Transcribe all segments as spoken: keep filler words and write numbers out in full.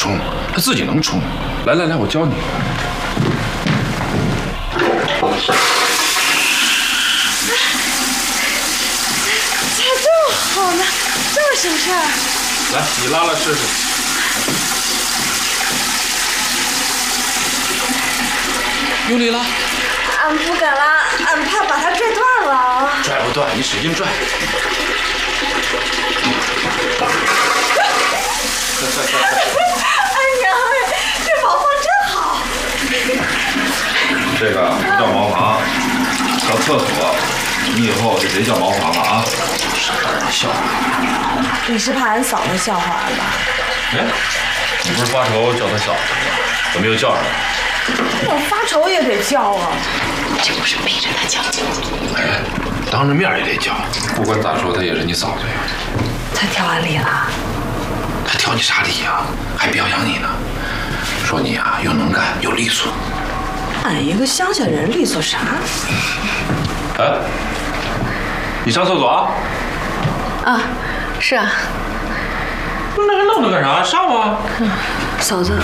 冲，他自己能冲。来来来，我教你。 咋这么好呢？这么省事儿。 来，你拉拉试试。用力拉。 俺不敢拉，俺怕把它拽断了。 拽不断，你使劲拽。 哎呀，这茅房真好。 这个不叫茅房，叫厕所。你以后就别叫茅房了啊，省得让人笑话。 你是怕俺嫂子笑话俺吧？ 哎，你不是发愁叫他嫂子吗？怎么又叫上了？ 我发愁也得叫啊。 这不是逼着他叫吗？ 哎，当着面也得叫。不管咋说，她也是你嫂子呀。 他挑俺理了。 他挑你啥理呀？还表扬你呢，说你啊又能干又利索。 俺一个乡下人利索啥？ 哎，你上厕所啊？ 啊，是啊。 那还愣着干啥？上啊！ 嗯，嫂子。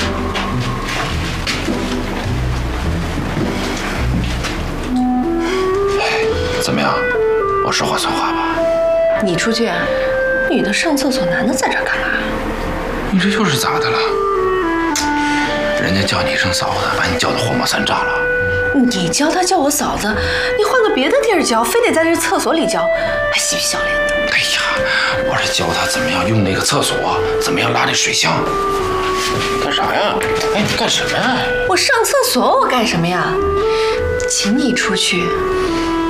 哎，怎么样？我说话算话吧？ 你出去啊？女的上厕所，男的在这干嘛？ 你这又是咋的了？人家叫你一声嫂子，把你叫的火冒三丈了。 你教他叫我嫂子，你换个别的地儿教，非得在这厕所里教，还嬉皮笑脸的。 哎呀，我是教他怎么样用那个厕所，怎么样拉这水箱。干啥呀？哎，你干什么呀？ 我上厕所，我干什么呀？请你出去，